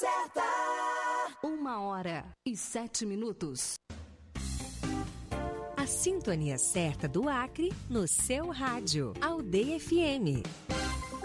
Certa. 1h07. A sintonia certa do Acre no seu rádio. Aldeia FM.